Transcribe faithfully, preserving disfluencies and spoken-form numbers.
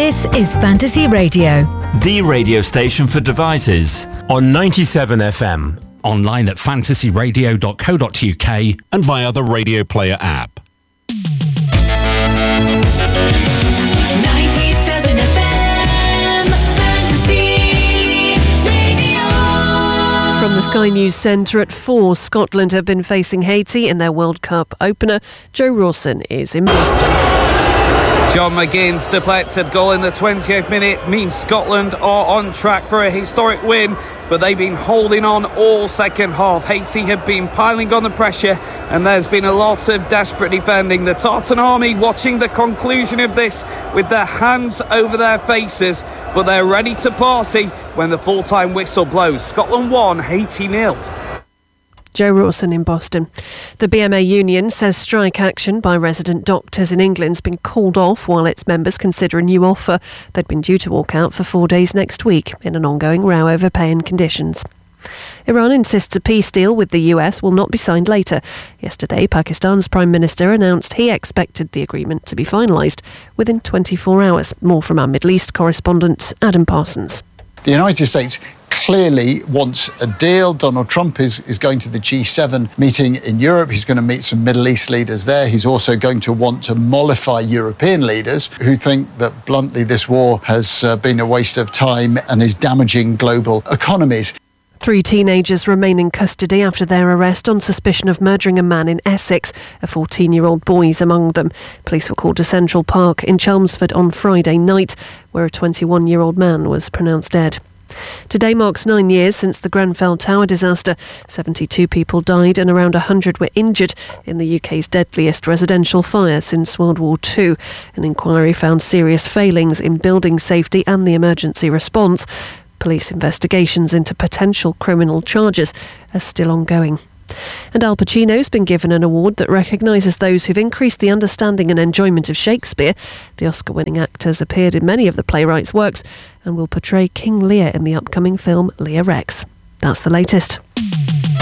This is Fantasy Radio, the radio station for devices, on ninety-seven F M, online at fantasy radio dot co dot U K and via the Radio Player app. ninety-seven F M, Fantasy Radio. From the Sky News Centre at four, Scotland have been facing Haiti in their World Cup opener. Joe Rawson is in Boston. John McGinn's deflected goal in the twentieth minute means Scotland are on track for a historic win, but they've been holding on all second half. Haiti have been piling on the pressure, and there's been a lot of desperate defending. The Tartan Army watching the conclusion of this with their hands over their faces, but they're ready to party when the full-time whistle blows. Scotland one, Haiti nil. Joe Rawson in Boston. The B M A union says strike action by resident doctors in England's been called off while its members consider a new offer. They'd been due to walk out for four days next week in an ongoing row over pay and conditions. Iran insists a peace deal with the U S will not be signed later. Yesterday, Pakistan's Prime Minister announced he expected the agreement to be finalised within twenty-four hours. More from our Middle East correspondent, Adam Parsons. The United States clearly wants a deal. Donald Trump is, is going to the G seven meeting in Europe. He's going to meet some Middle East leaders there. He's also going to want to mollify European leaders who think that, bluntly, this war has uh, been a waste of time and is damaging global economies. Three teenagers remain in custody after their arrest on suspicion of murdering a man in Essex. A fourteen-year-old boy is among them. Police were called to Central Park in Chelmsford on Friday night, where a twenty-one-year-old man was pronounced dead. Today marks nine years since the Grenfell Tower disaster. seventy-two people died and around one hundred were injured in the U K's deadliest residential fire since World War Two. An inquiry found serious failings in building safety and the emergency response. Police investigations into potential criminal charges are still ongoing. And Al Pacino's been given an award that recognises those who've increased the understanding and enjoyment of Shakespeare. The Oscar-winning actor has appeared in many of the playwright's works and will portray King Lear in the upcoming film Lear Rex. That's the latest.